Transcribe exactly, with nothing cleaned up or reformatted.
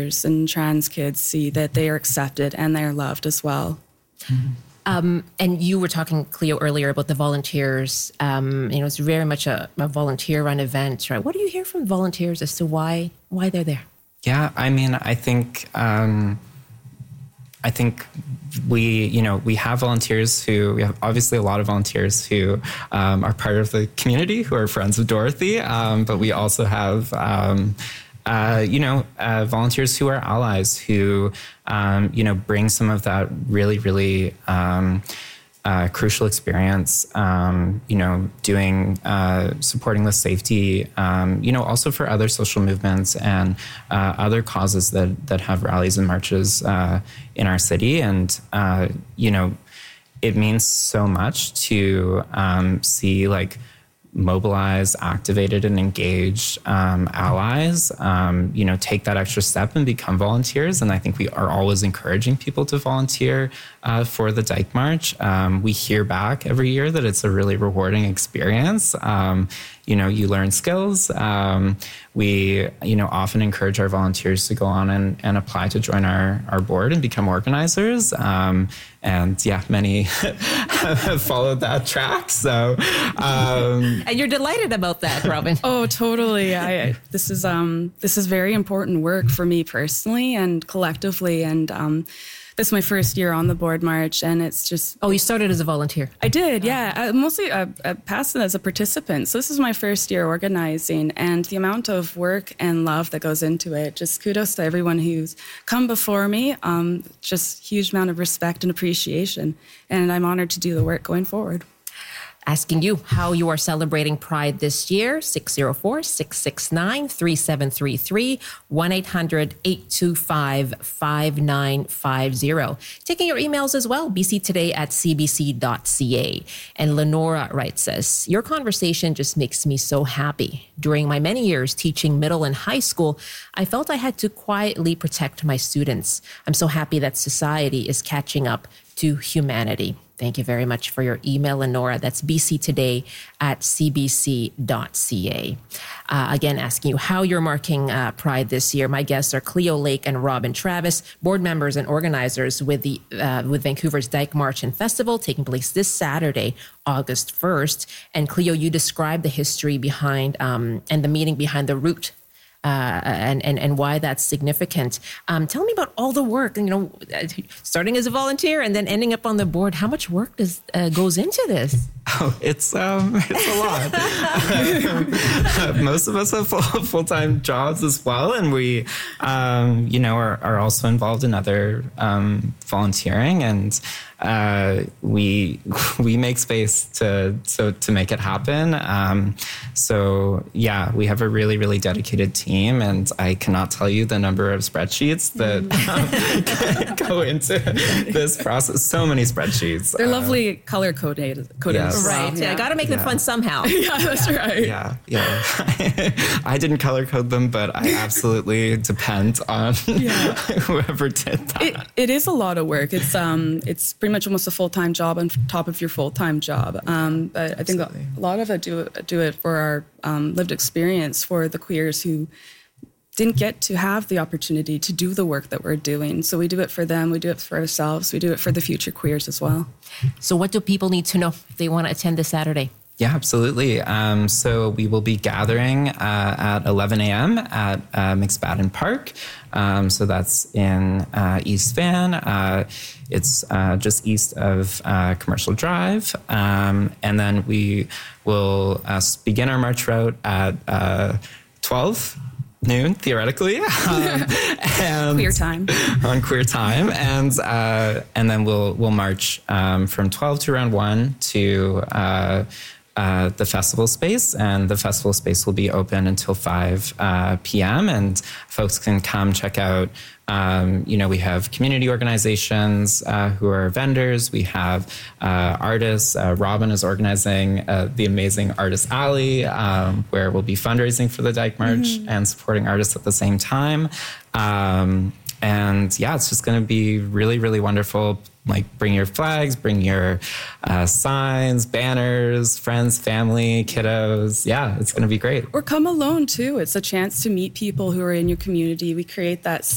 queers and trans kids see that they are accepted and they are loved as well. Mm-hmm. Um, and you were talking, Cleo, earlier about the volunteers. Um, you know, it's very much a, a volunteer-run event, right? What do you hear from volunteers as to why why they're there? Yeah, I mean, I think um, I think we, you know, we have volunteers who we have obviously a lot of volunteers who um, are part of the community who are friends of Dorothy, um, but we also have. Um, Uh, you know, uh, volunteers who are allies who, um, you know, bring some of that really, really um, uh, crucial experience, um, you know, doing, uh, supporting the safety, um, you know, also for other social movements and uh, other causes that, that have rallies and marches uh, in our city. And, uh, you know, it means so much to um, see, like, mobilized, activated, and engaged um, allies, um, you know, take that extra step and become volunteers. And I think we are always encouraging people to volunteer uh, for the Dyke March. Um, we hear back every year that it's a really rewarding experience. Um, you know, you learn skills. Um, we, you know, often encourage our volunteers to go on and, and apply to join our, our board and become organizers. Um, and yeah, many have followed that track. So, um, and you're delighted about that, Robin. Oh, totally. I, this is, um, this is very important work for me personally and collectively. And, um, this is my first year on the board march, and it's just... Oh, you started as a volunteer? I did, yeah. I mostly uh, I passed it as a participant. So this is my first year organizing, and the amount of work and love that goes into it, just kudos to everyone who's come before me. Um, just huge amount of respect and appreciation, and I'm honored to do the work going forward. Asking you how you are celebrating Pride this year, six oh four, six six nine, three seven three three, one eight hundred, eight two five, five nine five zero. Taking your emails as well, b c today at c b c dot c a. And Lenora writes us, your conversation just makes me so happy. During my many years teaching middle and high school, I felt I had to quietly protect my students. I'm so happy that society is catching up to humanity. Thank you very much for your email, Lenora. That's b c today at c b c dot c a. Uh, again, asking you how you're marking uh, Pride this year. My guests are Cleo Lake and Robin Travis, board members and organizers with the uh, with Vancouver's Dyke March and Festival, taking place this Saturday, August first. And Cleo, you described the history behind um, and the meaning behind the route. Uh, and, and, and why that's significant. Um, tell me about all the work, you know, starting as a volunteer and then ending up on the board. How much work does uh, goes into this? Oh, it's um, it's a lot. Most of us have full, full-time jobs as well, and we, um, you know, are, are also involved in other um, volunteering, and uh, we we make space to so to make it happen. Um, so yeah, we have a really really dedicated team, and I cannot tell you the number of spreadsheets that um, go into this process. So many spreadsheets. They're uh, lovely color coded. coded yes. Right. Yeah. I got to make them yeah. fun somehow. Yeah, that's right. Yeah, yeah. I didn't color code them, but I absolutely depend on Yeah. whoever did that. It, it is a lot of work. It's um, it's pretty much almost a full time job on top of your full time job. Um, but I think Absolutely. a lot of it do do it for our um, lived experience for the queers who didn't get to have the opportunity to do the work that we're doing. So we do it for them. We do it for ourselves. We do it for the future queers as well. So what do people need to know if they want to attend this Saturday? Yeah, absolutely. Um, so we will be gathering uh, at eleven a.m. at uh, McSpadden Park. Um, so that's in uh, East Van. Uh, it's uh, just east of uh, Commercial Drive. Um, and then we will uh, begin our march route at uh, twelve noon, theoretically. Um, and Queer time. On queer time. And uh, and then we'll we'll march um, from twelve to around one to uh, uh, the festival space. And the festival space will be open until five uh, p.m. And folks can come check out. Um, you know, we have community organizations uh, who are vendors. We have uh, artists. Uh, Robin is organizing uh, the amazing Artist Alley, um, where we'll be fundraising for the Dyke March mm-hmm. and supporting artists at the same time. Um, and yeah, it's just going to be really, really wonderful. Like, bring your flags, bring your uh, signs, banners, friends, family, kiddos. Yeah, it's going to be great. Or come alone, too. It's a chance to meet people who are in your community. We create that